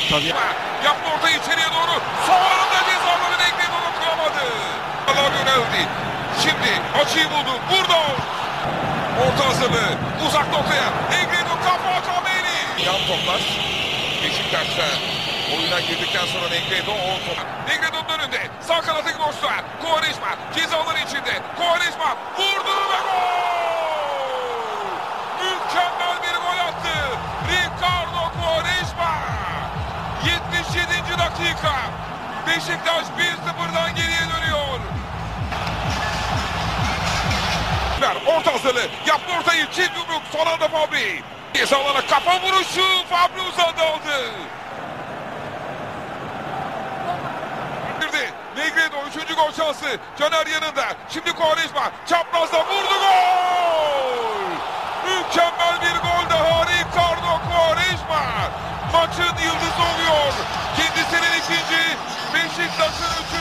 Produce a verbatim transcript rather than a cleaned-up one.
Tabii. Yaptı ortayı içeriye doğru. Son anda cezaları Negredo dokunamadı. Yöneldi. Şimdi açıyı buldu. Burada. Orta hazırlığı. Uzak noktaya. Negredo kafa Cameli. Yan toplar. Beşiktaş'ta oyuna girdikten sonra Negredo o top. Negredo'nun önünde. Sağ kanattaki boşluğa. Quaresma cezaları içinde. Quaresma vurdu ve gol! Mükemmel bir gol attı. Ricardo Quaresma. yetmiş yedinci dakika. Beşiktaş bir sıfırdan geriye dönüyor. Orta hazırlığı. Yaptı ortayı. Çift yumruk. Son anda Fabri. Cezalara kafa vuruşu. Fabri uzadı aldı. Negredo üçüncü gol şansı. Caner yanında. Şimdi Quaresma. Çaprazda vurdu gol. Mükemmel bir gol daha. Ricardo Quaresma. Maçın yıldızı oluyor. Kendisinin ikinci. Beşiktaş'ın üçüncü.